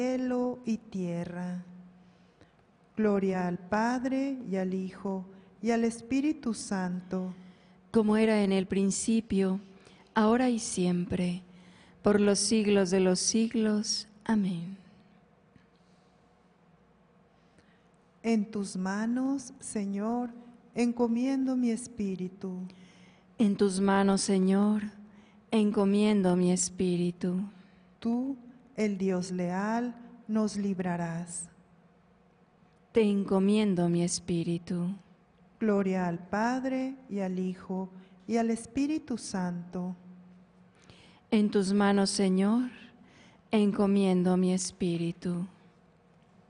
cielo y tierra. Gloria al Padre, y al Hijo, y al Espíritu Santo. Como era en el principio, ahora y siempre, por los siglos de los siglos. Amén. En tus manos, Señor, encomiendo mi espíritu. En tus manos, Señor, encomiendo mi espíritu. Tú, el Dios leal, nos librarás. Te encomiendo mi espíritu. Gloria al Padre, y al Hijo, y al Espíritu Santo. En tus manos, Señor, encomiendo mi espíritu.